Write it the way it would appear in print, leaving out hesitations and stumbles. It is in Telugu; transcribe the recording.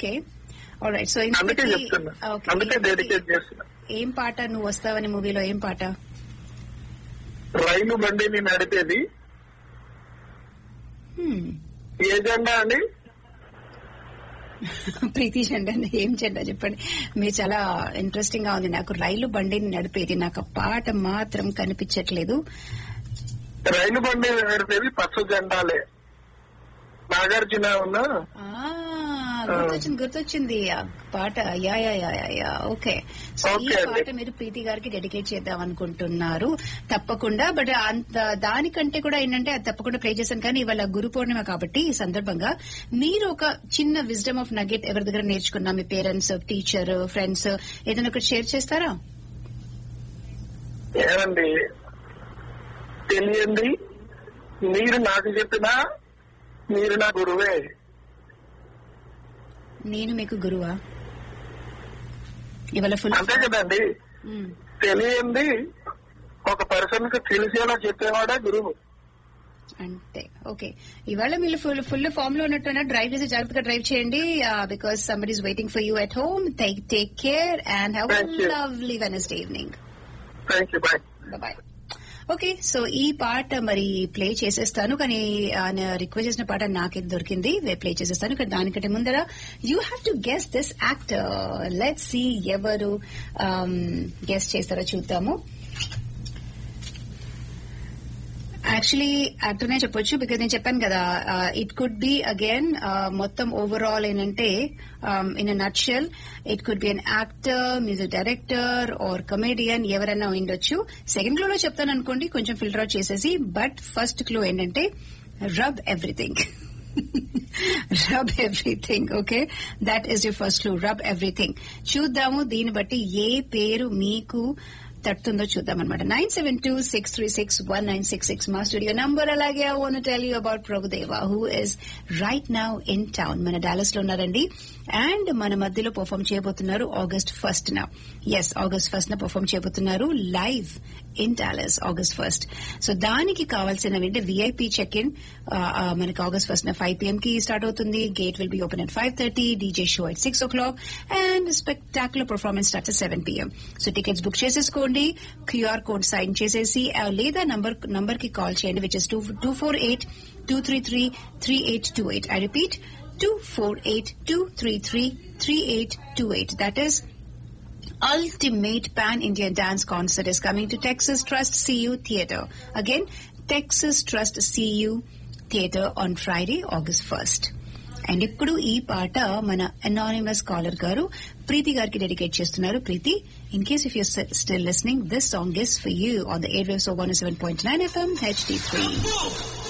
Okay alright. సో అందుకే చెప్తున్నా, అందుకే డెడికేట్ చేస్తున్నా. ఏం పాట నువ్వు వస్తావని మూవీలో ఏం పాట? రైలు బండిని నడిపేది ఏ జెండా అండి? ప్రీతి జెండా. ఏం జెండా చెప్పండి. మీరు చాలా ఇంట్రెస్టింగ్ గా ఉంది. నాకు రైలు బండిని నడిపేది, నాకు ఆ పాట మాత్రం కనిపించట్లేదు. రైలు బండి నడిపేది పచ్చ జెండాలే. నాగార్జున ఉన్నా గుర్తొచ్చింది ఆ పాట. Yeah yeah yeah yeah okay. So ఈ పాట మీరు ప్రీతి గారికి డెడికేట్ చేద్దాం అనుకుంటున్నారు. తప్పకుండా. బట్ అంత దానికంటే కూడా ఏంటంటే అది తప్పకుండా ప్లే చేశాను. కానీ ఇవాళ గురు పూర్ణిమ కాబట్టి ఈ సందర్భంగా మీరు ఒక చిన్న విజ్డమ్ ఆఫ్ నగెట్ ఎవరి దగ్గర నేర్చుకున్నా, మీ పేరెంట్స్, టీచర్, ఫ్రెండ్స్ ఏదైనా ఒకటి షేర్ చేస్తారా? ఏమండి తెలియండి, మీరు నాకు చెప్పినా మీరు నా గురువే. నేను మీకు గురువా? ఇవాళ ఫుల్ అంతే కదండి. తెలియంది ఒక పర్సన్ కి తెలిసేలా చెప్పేవాడే గురువు. అంటే ఓకే. ఇవాళ మీరు ఫుల్ ఫామ్ లో ఉన్నట్టున్నా. డ్రైవ్ చేసి జాగ్రత్తగా డ్రైవ్ చేయండి. Because somebody is waiting for you at home. Take care and have a lovely Wednesday evening. Thank you. Bye bye. Okay. So ఈ పాట మరి ప్లే చేసేస్తాను. కానీ ఆయన రిక్వెస్ట్ చేసిన పాట నాకే దొరికింది, ప్లే చేసేస్తాను. కానీ దానికంటే ముందర you have to guess this actor. Let's see ఎవరు గెస్ చేస్తారో చూద్దాము. యాక్చువల్లీ యాక్టర్నే చెప్పొచ్చు, బికాజ్ నేను చెప్పాను కదా ఇట్ కుడ్ బి అగైన్ మొత్తం ఓవరాల్ ఏంటంటే in a nut shell it could be an actor, music director are comedian, ఎవరైనా ఉండొచ్చు. సెకండ్ క్లూలో చెప్తాను అనుకోండి, కొంచెం ఫిల్టర్ అవుట్ చేసేసి. బట్ ఫస్ట్ క్లూ ఏంటంటే rub everything. Rub everything. Okay, that is your first clue, rub everything. చూద్దాము దీన్ని బట్టి ఏ పేరు మీకు తట్టుతుందో చూద్దాం అనమాట. 972-636-1966 మా స్టూడియో నంబర్. అలాగే I want to tell you about Prabhudeva who is right now in town. మన డాలస్ లో ఉన్నారండి అండ్ మన మధ్యలో పర్ఫామ్ చేయబోతున్నారు August 1st నా. ఎస్, August 1st నా పర్ఫామ్ చేయబోతున్నారు live in Dallas August 1st. So దానికి కావాల్సినవి అంటే విఐపీ చెక్ ఇన్ మనకి August 1st నా 5 PM కి స్టార్ట్ అవుతుంది. Gate will be open at 5:30, DJ show at 6 o'clock and spectacular performance starts at 7 PM. So tickets book చేసేసుకోండి. క్యూఆర్ కోడ్ సైన్ చేసేసి లేదా నంబర్ కి కాల్ చేయండి, which is 248-233-3828. I repeat 248-233-3828. That is ultimate pan-Indian dance concert is coming to Texas Trust CU Theatre. Again, Texas Trust CU Theatre on Friday, August 1st. And ఇప్పుడు ఈ పాట మన అనానిమస్ కాలర్ గారు ప్రీతి గారికి డెడికేట్ చేస్తున్నారు. ప్రీతి, in case if you're still listening, this song is for you on the air waves of 107.9 FM HD3.